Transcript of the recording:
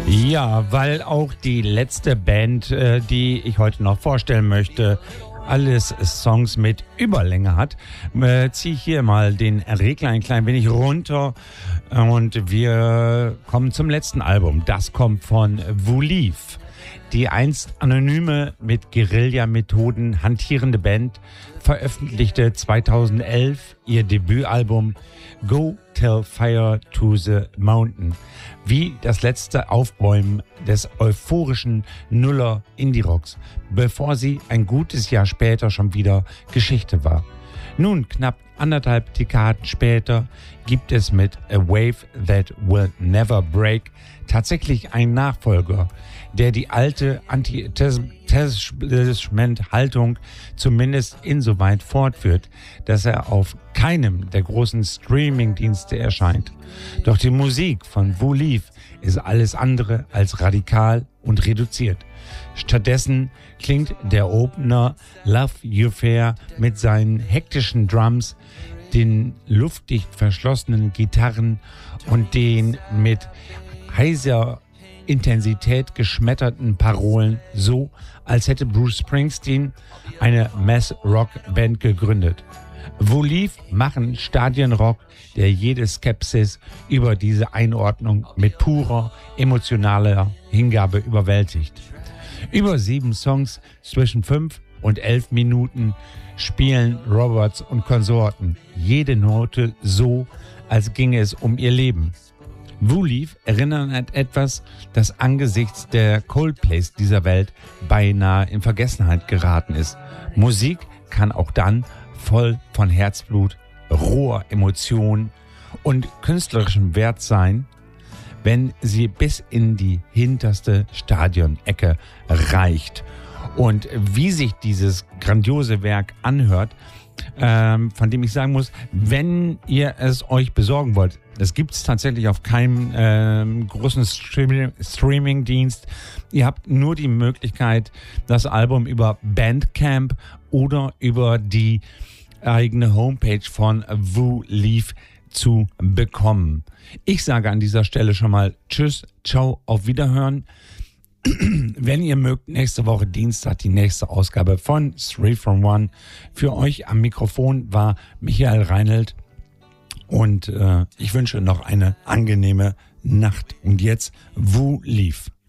Ja, weil auch die letzte Band, die ich heute noch vorstellen möchte, alles Songs mit Überlänge hat, ziehe ich hier mal den Regler ein klein wenig runter und wir kommen zum letzten Album. Das kommt von Wu Lief. Die einst anonyme, mit Guerilla-Methoden hantierende Band veröffentlichte 2011 ihr Debütalbum Go Tell Fire to the Mountain, wie das letzte Aufbäumen des euphorischen Nuller-Indie-Rocks, bevor sie ein gutes Jahr später schon wieder Geschichte war. Nun, knapp 1,5 Dekaden später, gibt es mit A Wave That Will Never Break tatsächlich einen Nachfolger, der die alte Anti-Establishment-Haltung zumindest insoweit fortführt, dass er auf keinem der großen Streaming-Dienste erscheint. Doch die Musik von Wu Lief ist alles andere als radikal und reduziert. Stattdessen klingt der Opener Love You Fair mit seinen hektischen Drums, den luftdicht verschlossenen Gitarren und den mit heiser Intensität geschmetterten Parolen so, als hätte Bruce Springsteen eine Math-Rock-Band gegründet. Wu Lief machen Stadienrock, der jede Skepsis über diese Einordnung mit purer, emotionaler Hingabe überwältigt. Über 7 Songs zwischen 5 und 11 Minuten spielen Roberts und Konsorten jede Note so, als ginge es um ihr Leben. Wu Lief erinnern an etwas, das angesichts der Coldplays dieser Welt beinahe in Vergessenheit geraten ist. Musik kann auch dann voll von Herzblut, roher Emotion und künstlerischem Wert sein, wenn sie bis in die hinterste Stadionecke reicht. Und wie sich dieses grandiose Werk anhört, von dem ich sagen muss, wenn ihr es euch besorgen wollt, das gibt es tatsächlich auf keinem großen Streaming-Dienst. Ihr habt nur die Möglichkeit, das Album über Bandcamp oder über die eigene Homepage von Wu Lief zu bekommen. Ich sage an dieser Stelle schon mal Tschüss, ciao, auf Wiederhören. Wenn ihr mögt, nächste Woche Dienstag die nächste Ausgabe von 3 from 1. Für euch am Mikrofon war Michael Reinelt und ich wünsche noch eine angenehme Nacht. Und jetzt Wu Lief.